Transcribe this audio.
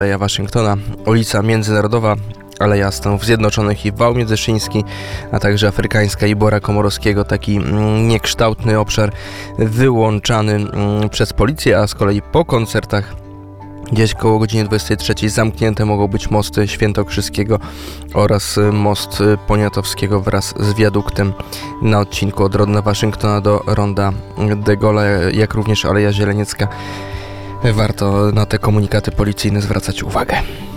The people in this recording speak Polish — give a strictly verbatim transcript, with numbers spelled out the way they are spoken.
Aleja Waszyngtona, ulica Międzynarodowa, Aleja Stanów Zjednoczonych i wał międzyszyński, a także Afrykańska i Bora Komorowskiego, taki mm, niekształtny obszar wyłączany mm, przez policję, a z kolei po koncertach gdzieś koło godziny dwudziestej trzeciej zamknięte mogą być mosty Świętokrzyskiego oraz most Poniatowskiego wraz z wiaduktem na odcinku od Ronda Waszyngtona do Ronda de Gaulle, jak również Aleja Zieleniecka. Warto na te komunikaty policyjne zwracać uwagę.